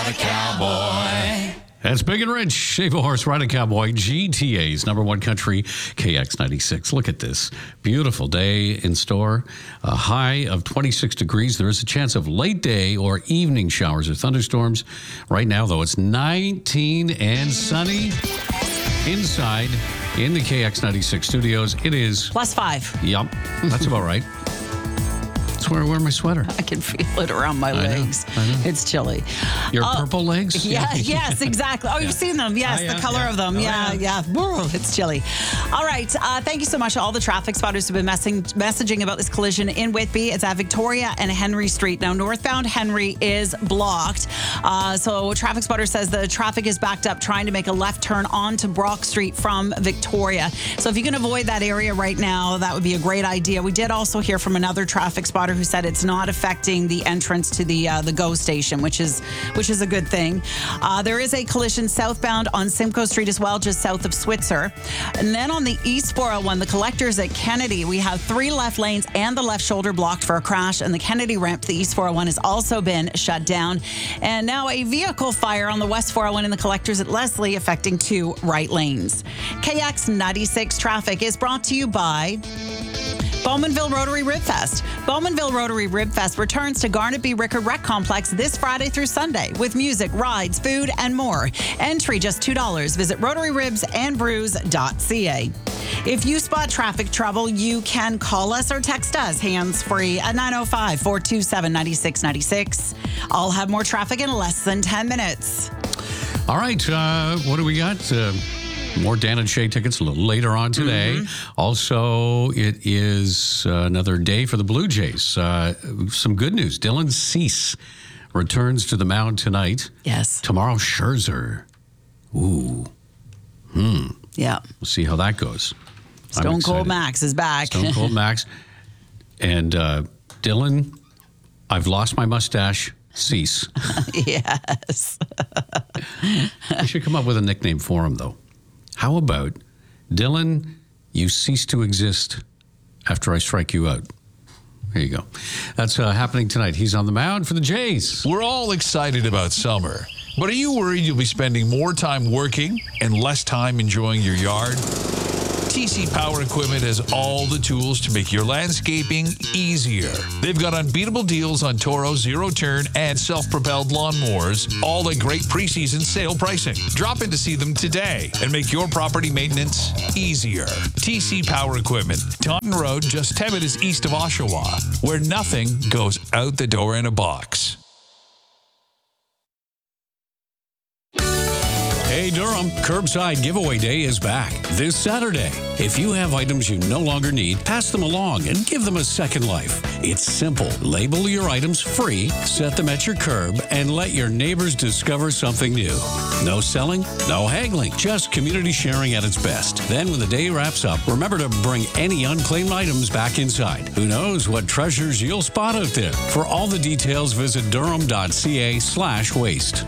Ride a Cowboy. That's Big and Rich. Shave a Horse, Ride a Cowboy, GTA's number one country, KX96. Look at this. Beautiful day in store. A high of 26 degrees. There is a chance of late day or evening showers or thunderstorms. Right now, though, it's 19 and sunny. Inside in the KX96 studios, it is... +5. Yep, that's about right. That's where I wear my sweater. I can feel it around my legs. I know. It's chilly. Your purple legs? Yeah, yes, exactly. Oh, you've seen them. Yes, the color of them. Yeah. It's chilly. All right. Thank you so much. All the traffic spotters have been messaging about this collision in Whitby. It's at Victoria and Henry Street. Now, northbound Henry is blocked. So traffic spotter says the traffic is backed up trying to make a left turn onto Brock Street from Victoria. So if you can avoid that area right now, that would be a great idea. We did also hear from another traffic spotter who said it's not affecting the entrance to the GO station, which is a good thing. There is a collision southbound on Simcoe Street as well, just south of Switzer. And then on the East 401, the collectors at Kennedy, we have 3 left lanes and the left shoulder blocked for a crash. And the Kennedy ramp to the East 401 has also been shut down. And now a vehicle fire on the West 401 in the collectors at Leslie affecting 2 right lanes. KX96 traffic is brought to you by Bowmanville Rotary Rib Fest. Bowmanville Rotary Rib Fest returns to Garnet B. Rickard Rec Complex this Friday through Sunday with music, rides, food, and more. Entry just $2. Visit rotaryribsandbrews.ca. If you spot traffic trouble, you can call us or text us hands-free at 905-427-9696. I'll have more traffic in less than 10 minutes. All right. What do we got? More Dan and Shay tickets a little later on today. Also, it is another day for the Blue Jays. Some good news. Dylan Cease returns to the mound tonight. Yes. Tomorrow, Scherzer. Ooh. Yeah. We'll see how that goes. Stone Cold Max is back. Stone Cold Max. And Dylan, I've lost my mustache. Cease. Yes. I should come up with a nickname for him, though. How about, Dylan, you cease to exist after I strike you out. There you go. That's happening tonight. He's on the mound for the Jays. We're all excited about summer, but are you worried you'll be spending more time working and less time enjoying your yard? TC Power Equipment has all the tools to make your landscaping easier. They've got unbeatable deals on Toro zero-turn and self-propelled lawnmowers, all at great preseason sale pricing. Drop in to see them today and make your property maintenance easier. TC Power Equipment, Taunton Road, just 10 minutes east of Oshawa, where nothing goes out the door in a box. Hey Durham, Curbside Giveaway Day is back this Saturday. If you have items you no longer need, pass them along and give them a second life. It's simple. Label your items free, set them at your curb, and let your neighbors discover something new. No selling, no haggling, just community sharing at its best. Then when the day wraps up, remember to bring any unclaimed items back inside. Who knows what treasures you'll spot out there. For all the details, visit durham.ca/waste.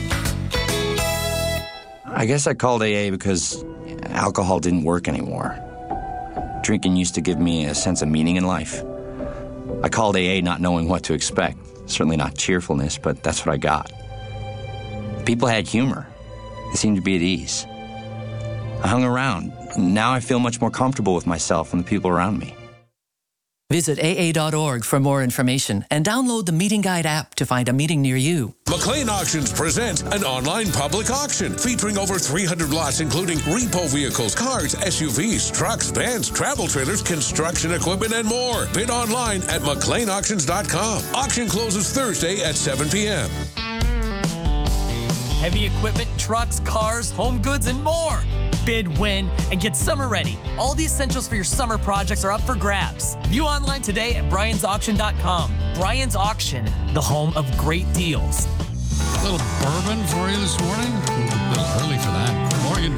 I guess I called AA because alcohol didn't work anymore. Drinking used to give me a sense of meaning in life. I called AA not knowing what to expect. Certainly not cheerfulness, but that's what I got. People had humor. They seemed to be at ease. I hung around. Now I feel much more comfortable with myself and the people around me. Visit AA.org for more information and download the Meeting Guide app to find a meeting near you. McLean Auctions presents an online public auction featuring over 300 lots, including repo vehicles, cars, SUVs, trucks, vans, travel trailers, construction equipment, and more. Bid online at McLeanAuctions.com. Auction closes Thursday at 7 p.m. Heavy equipment, trucks, cars, home goods, and more. Bid, win, and get summer ready. All the essentials for your summer projects are up for grabs. View online today at Bryant'sAuction.com. Brian's Auction, the home of great deals. A little bourbon for you this morning. A little early for that. Morgan